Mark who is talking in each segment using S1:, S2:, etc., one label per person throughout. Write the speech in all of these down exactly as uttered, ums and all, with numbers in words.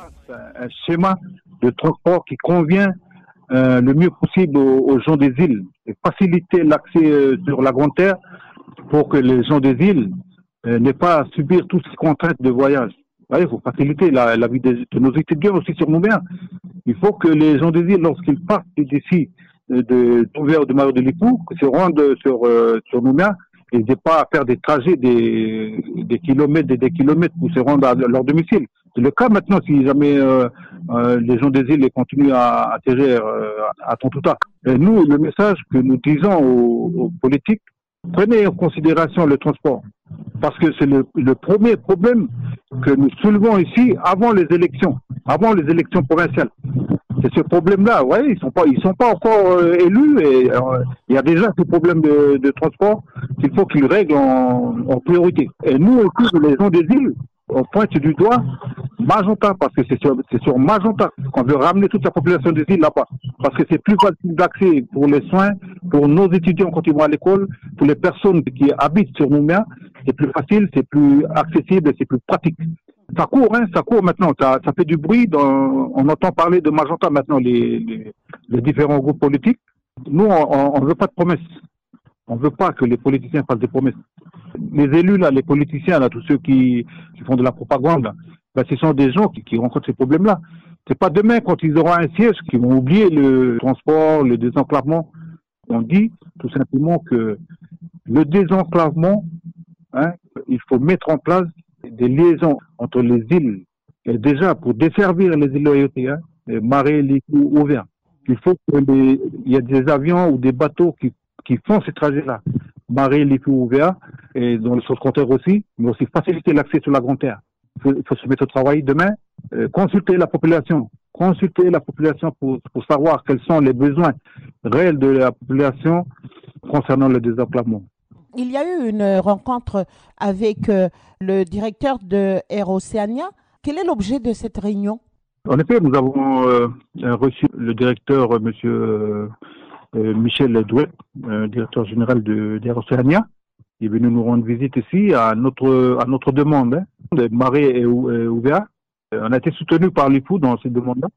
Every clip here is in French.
S1: un schéma de transport qui convient euh, le mieux possible aux, aux gens des îles et faciliter l'accès euh, sur la Grande Terre pour que les gens des îles euh, n'aient pas à subir toutes ces contraintes de voyage. Ouais, il faut faciliter la, la vie de, de nos étudiants aussi sur Nouméa. Il faut que les gens des îles, lorsqu'ils partent d'ici, de d'Ouvéa ou de Mayo de Lipou, se rendent sur, euh, sur Nouméa, ils n'aient pas à faire des trajets, des, des kilomètres et des kilomètres pour se rendre à leur domicile. C'est le cas maintenant si jamais euh, euh, les gens des îles continuent à atterrir euh, à Tontouta. Et nous, le message que nous disons aux, aux politiques, prenez en considération le transport. Parce que c'est le, le premier problème que nous soulevons ici avant les élections, avant les élections provinciales. C'est ce problème-là, ouais, ils sont pas, ils sont pas encore euh, élus et euh, il y a déjà ce problème de, de transport qu'il faut qu'ils règlent en, en priorité. Et nous aussi, les gens des îles, on pointe du doigt Magenta, parce que c'est sur, c'est sur Magenta qu'on veut ramener toute la population des îles là-bas. Parce que c'est plus facile d'accès pour les soins, pour nos étudiants quand ils vont à l'école, pour les personnes qui habitent sur Nouméa, c'est plus facile, c'est plus accessible, c'est plus pratique. Ça court, hein, ça court maintenant, ça, ça fait du bruit, dans, on entend parler de Magenta maintenant, les, les, les différents groupes politiques. Nous, on ne veut pas de promesses. On ne veut pas que les politiciens fassent des promesses. Les élus, là, les politiciens, là, tous ceux qui, qui font de la propagande, là, ben, ce sont des gens qui, qui rencontrent ces problèmes-là. C'est pas demain, quand ils auront un siège, qu'ils vont oublier le transport, le désenclavement. On dit tout simplement que le désenclavement, hein, il faut mettre en place des liaisons entre les îles, et déjà pour desservir les îles Loyauté, hein, Marais, Lipou, Ouvéa. Il faut qu'il y ait des avions ou des bateaux qui, qui font ces trajets-là, Marais, Lipou, Ouvéa, et dans le sous-compteur aussi, mais aussi faciliter l'accès sur la Grande Terre. Il faut, il faut se mettre au travail demain, euh, consulter la population, consulter la population pour, pour savoir quels sont les besoins réels de la population concernant le désenclavement.
S2: Il y a eu une rencontre avec euh, le directeur de Air Océania. Quel est l'objet de cette réunion?
S1: En effet, nous avons euh, reçu le directeur, euh, monsieur euh, Michel Douet, euh, directeur général de d'Air Océania. Il est venu nous rendre visite ici à notre, à notre demande, hein, de Marais et, et Ouvéa. On a été soutenu par l'I P O dans cette demande-là,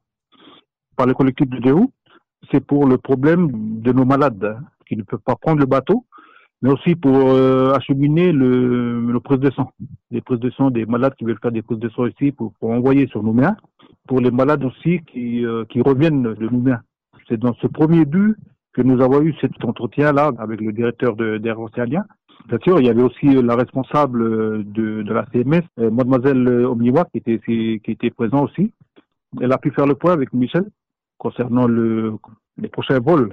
S1: par le collectif de Déhou. C'est pour le problème de nos malades hein, qui ne peuvent pas prendre le bateau, mais aussi pour euh, acheminer le, le prise de sang. Les prises de sang des malades qui veulent faire des prises de sang ici pour, pour envoyer sur Nouméa, pour les malades aussi qui, euh, qui reviennent de Nouméa. C'est dans ce premier but que nous avons eu cet entretien-là avec le directeur de, d'Air Océania. Bien sûr, il y avait aussi la responsable de, de la C M S, mademoiselle Omniwa, qui était, qui était présente aussi. Elle a pu faire le point avec Michel concernant le, les prochains vols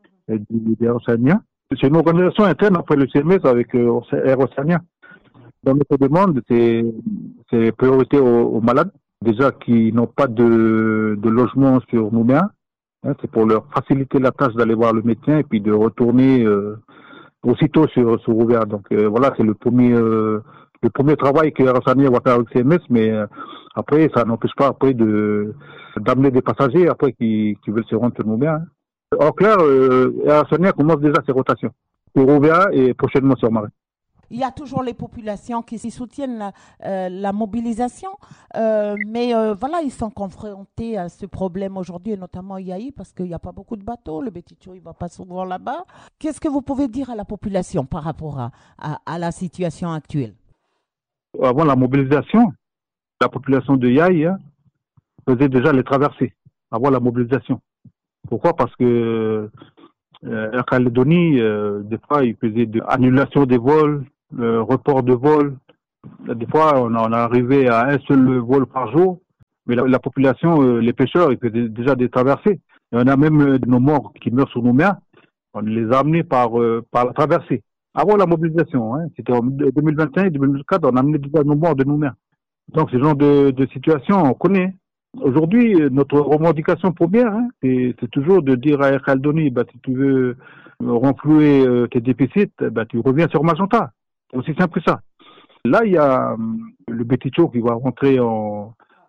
S1: d'Air Océania. C'est une organisation interne après le C M S avec euh, Air Océania. Dans notre demande, c'est, c'est priorité aux, aux malades, déjà qui n'ont pas de, de logement sur Nouméa. Hein, c'est pour leur faciliter la tâche d'aller voir le médecin et puis de retourner euh, aussitôt sur, sur Ouvéa. Donc euh, voilà, c'est le premier, euh, le premier travail que Air Océania va faire avec C M S, mais euh, après, ça n'empêche pas après de, d'amener des passagers après qui, qui veulent se rendre sur Nouméa. Hein. En clair, euh, Air Océania commence déjà ses rotations sur Ouvéa et prochainement sur Marais.
S2: Il y a toujours les populations qui soutiennent la, euh, la mobilisation, euh, mais euh, voilà, ils sont confrontés à ce problème aujourd'hui, et notamment Yaï, parce qu'il n'y a pas beaucoup de bateaux, le Béticho, il ne va pas souvent là-bas. Qu'est-ce que vous pouvez dire à la population par rapport à, à, à la situation actuelle?
S1: Avant la mobilisation, la population de Yaï hein, faisait déjà les traversées, avant la mobilisation. Pourquoi? Parce que euh, Air Calédonie, euh, des fois, il faisait de annulation des vols, le report de vol. Des fois, on en est arrivé à un seul vol par jour. Mais la, la population, euh, les pêcheurs, ils faisaient déjà des traversées. Et on a même euh, nos morts qui meurent sur Nouméa. On les a amenés par, euh, par la traversée. Avant la mobilisation, hein, c'était en deux mille vingt et un et deux mille vingt-quatre, on a amené déjà nos morts de Nouméa. Donc, ce genre de, de situation, on connaît. Aujourd'hui, notre revendication première, hein, c'est, c'est toujours de dire à Air Calédonie, bah, si tu veux renflouer euh, tes déficits, bah, tu reviens sur Magenta. C'est aussi simple que ça. Là, il y a euh, le Béticho qui va rentrer en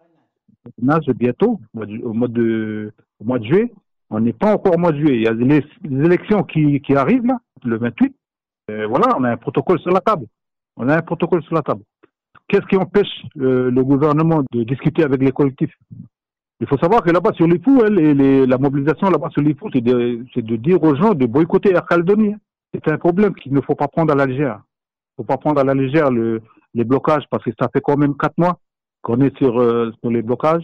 S1: nage bientôt, au mois de, au mois de juillet. On n'est pas encore au mois de juillet. Il y a les, les élections qui, qui arrivent, là, le vingt-huit. Et voilà, on a un protocole sur la table. On a un protocole sur la table. Qu'est-ce qui empêche euh, le gouvernement de discuter avec les collectifs? Il faut savoir que là-bas sur les fous, hein, les, les, la mobilisation là-bas sur les fous, c'est de, c'est de dire aux gens de boycotter Air Calédonie. C'est un problème qu'il ne faut pas prendre à la légère. Il ne faut pas prendre à la légère le, les blocages parce que ça fait quand même quatre mois qu'on est sur, euh, sur les blocages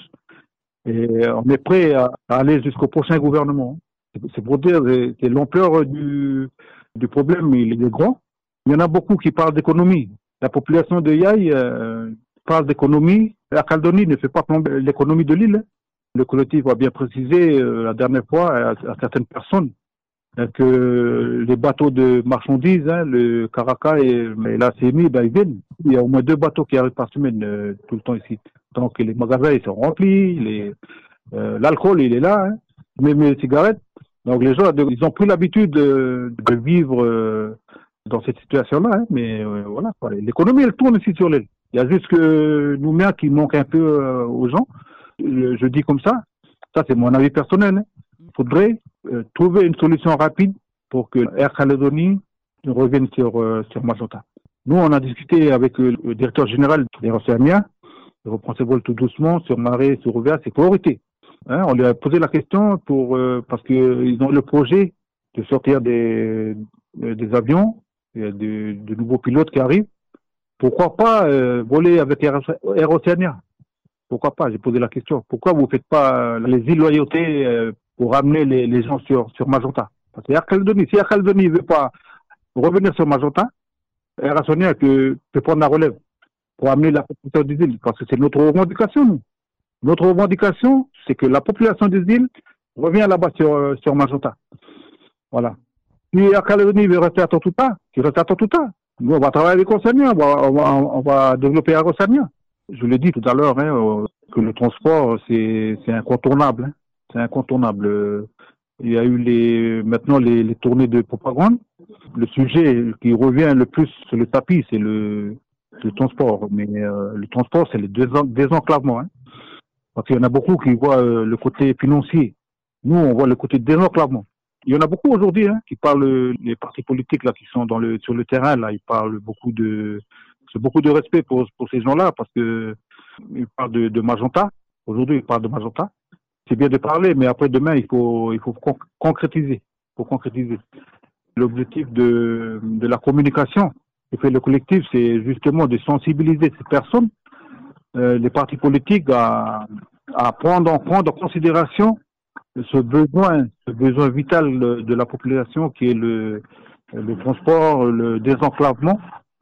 S1: et on est prêt à, à aller jusqu'au prochain gouvernement. C'est pour dire que l'ampleur du, du problème, il est grand. Il y en a beaucoup qui parlent d'économie. La population de Yaï euh, parle d'économie. Air Calédonie ne fait pas plomber l'économie de l'île. Le collectif a bien précisé euh, la dernière fois à, à certaines personnes euh, que les bateaux de marchandises, hein, le Caraca et, et la C M I, ben, ils viennent. Il y a au moins deux bateaux qui arrivent par semaine euh, tout le temps ici. Donc les magasins ils sont remplis, les, euh, l'alcool il est là, hein, même les cigarettes. Donc les gens ils ont pris l'habitude de, de vivre euh, dans cette situation-là, hein, mais euh, voilà. Quoi. L'économie elle tourne ici sur l'île. Il y a juste que nous-mêmes qui manque un peu euh, aux gens. Je, je dis comme ça, ça c'est mon avis personnel. Hein. Il faudrait euh, trouver une solution rapide pour que Air Calédonie revienne sur, euh, sur Magenta. Nous, on a discuté avec euh, le directeur général d'Air Océania, il reprend ses vols tout doucement sur Marée, sur Rovia, c'est priorité. Hein, on lui a posé la question pour euh, parce qu'ils ont le projet de sortir des, des avions, il y a de, de nouveaux pilotes qui arrivent. Pourquoi pas euh, voler avec Air, Air Océania? Pourquoi pas? J'ai posé la question. Pourquoi vous ne faites pas les illoyautés euh, pour ramener les, les gens sur, sur Magenta? Parce que Air Calédonie, si Air Calédonie ne veut pas revenir sur Magenta, Air Océania peut, peut prendre la relève pour amener la population des îles. Parce que c'est notre revendication, nous. Notre revendication, c'est que la population des îles revient là-bas sur, sur Magenta. Voilà. Si Air Calédonie veut rester à Tortuga, qu'il reste à Tortuga. Nous, on va travailler avec Océania, on va, on va, on va développer Air Océania. Je l'ai dit tout à l'heure, hein, que le transport, c'est, c'est incontournable. Hein. C'est incontournable. Il y a eu les, maintenant les, les tournées de propagande. Le sujet qui revient le plus sur le tapis, c'est le, le transport. Mais euh, le transport, c'est le désenclavement. Hein. Parce qu'il y en a beaucoup qui voient euh, le côté financier. Nous, on voit le côté désenclavement. Il y en a beaucoup aujourd'hui hein, qui parlent, les partis politiques là, qui sont dans le, sur le terrain, là, ils parlent beaucoup de... C'est beaucoup de respect pour, pour ces gens-là parce que ils parlent de, de Magenta. Aujourd'hui, ils parlent de Magenta. C'est bien de parler, mais après demain, il faut, il faut con- concrétiser. Il faut concrétiser. L'objectif de, de la communication que fait le collectif, c'est justement de sensibiliser ces personnes, euh, les partis politiques, à, à prendre en, prendre en considération ce besoin, ce besoin vital de, de la population qui est le, le transport, le désenclavement.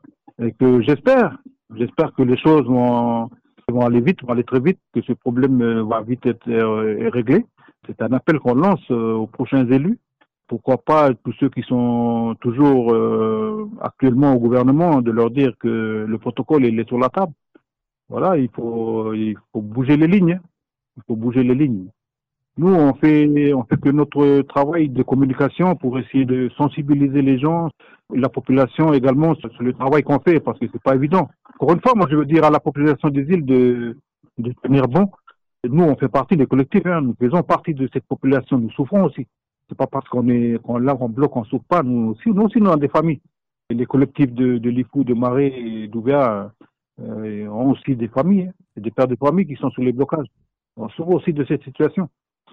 S1: Et que j'espère, j'espère que les choses vont, vont aller vite, vont aller très vite, que ce problème va vite être euh, réglé. C'est un appel qu'on lance euh, aux prochains élus. Pourquoi pas tous ceux qui sont toujours euh, actuellement au gouvernement, de leur dire que le protocole il est sur la table. Voilà, il faut, il faut bouger les lignes. Hein. Il faut bouger les lignes. Nous, on fait, on fait que notre travail de communication pour essayer de sensibiliser les gens, la population également sur le travail qu'on fait, parce que c'est pas évident. Encore une fois, moi, je veux dire à la population des îles de, de tenir bon. Nous, on fait partie des collectifs, hein. Nous faisons partie de cette population. Nous souffrons aussi. C'est pas parce qu'on est, qu'on là, on bloque, on souffre pas. Nous aussi, nous aussi, nous avons des familles. Et les collectifs de, de l'I F O U, de Marée et d'Ouvea euh, ont aussi des familles. Hein. C'est des pères de famille qui sont sous les blocages. On souffre aussi de cette situation.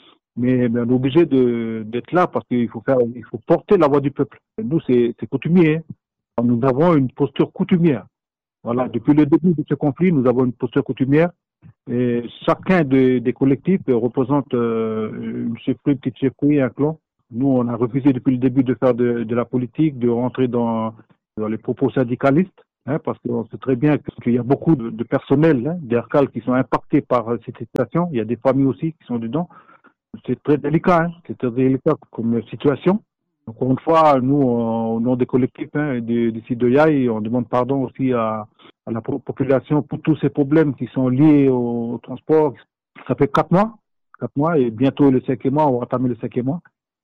S1: Mais ben, on est obligé de, d'être là parce qu'il faut faire, il faut porter la voix du peuple. Nous, c'est, c'est coutumier. Hein. Nous avons une posture coutumière. Voilà. Depuis le début de ce conflit, nous avons une posture coutumière. Et chacun de, des collectifs représente euh, une chefferie, une petite chefferie, un clan. Nous, on a refusé depuis le début de faire de, de la politique, de rentrer dans, dans les propos syndicalistes, hein, parce qu'on sait très bien qu'il y a beaucoup de, de personnel, hein, d'Aircal qui sont impactés par cette situation. Il y a des familles aussi qui sont dedans. C'est très délicat, hein, c'est très délicat comme situation. Encore une fois, nous, au nom des collectifs hein, d'ici de Yaï, on demande pardon aussi à, à la population pour tous ces problèmes qui sont liés au, au transport. Ça fait quatre mois, quatre mois, et bientôt le cinquième mois, on va entamer le cinquième mois.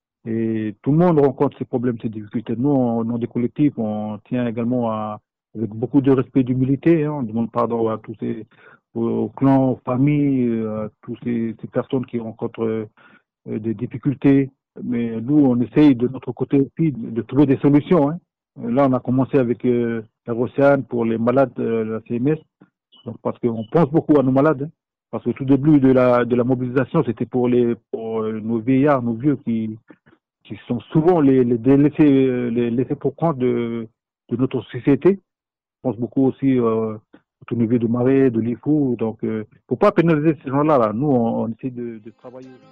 S1: Et tout le monde rencontre ces problèmes, ces difficultés. Nous, au nom des collectifs, on tient également à, avec beaucoup de respect et d'humilité, hein, on demande pardon à tous ces aux clans, aux familles, à toutes ces, ces personnes qui rencontrent euh, des difficultés. Mais nous, on essaye de notre côté aussi de, de trouver des solutions. Hein. Là, on a commencé avec euh, Air Océane pour les malades de la C M S. Donc, parce qu'on pense beaucoup à nos malades. Hein. Parce que tout début de la, de la mobilisation, c'était pour, les, pour euh, nos vieillards, nos vieux, qui, qui sont souvent les, les délaissés, les laissés pour compte de, de notre société. On pense beaucoup aussi euh, au niveau de Marais, de l'I F O. Donc, il euh, ne faut pas pénaliser ces gens-là. Là. Nous, on, on essaie de, de travailler.